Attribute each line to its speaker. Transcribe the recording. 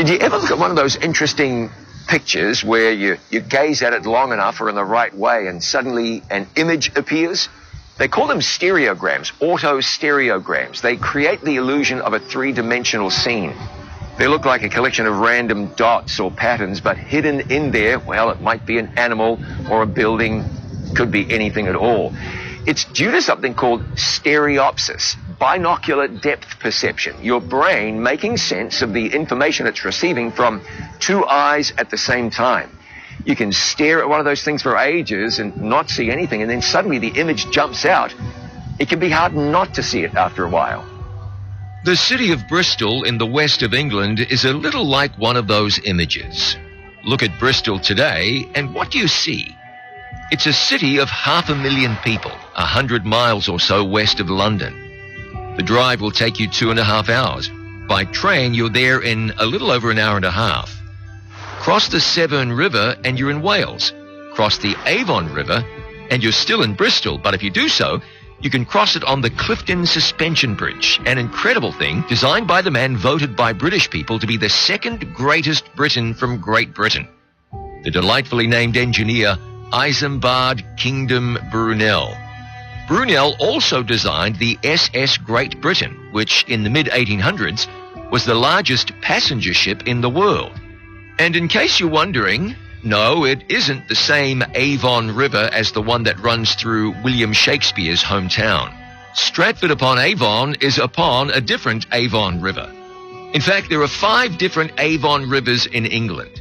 Speaker 1: Did you ever look at one of those interesting pictures where you gaze at it long enough or in the right way and suddenly an image appears? They call them stereograms, auto-stereograms. They create the illusion of a three-dimensional scene. They look like a collection of random dots or patterns, but hidden in there, well, it might be an animal or a building, could be anything at all. It's due to something called stereopsis, binocular depth perception. Your brain making sense of the information it's receiving from two eyes at the same time. You can stare at one of those things for ages and not see anything, and then suddenly the image jumps out. It can be hard not to see it after a while.
Speaker 2: The city of Bristol in the west of England is a little like one of those images. Look at Bristol today, and what do you see? It's a city of 500,000 people, 100 miles or so west of London. The drive will take you 2.5 hours. By train, you're there in a little over an hour and a half. Cross the Severn River and you're in Wales. Cross the Avon River and you're still in Bristol, but if you do so, you can cross it on the Clifton Suspension Bridge, an incredible thing designed by the man voted by British people to be the second greatest Briton from Great Britain, the delightfully named engineer Isambard Kingdom Brunel. Brunel also designed the SS Great Britain, which in the mid-1800s was the largest passenger ship in the world. And in case you're wondering, no, it isn't the same Avon River as the one that runs through William Shakespeare's hometown. Stratford-upon-Avon is upon a different Avon River. In fact, there are 5 different Avon rivers in England.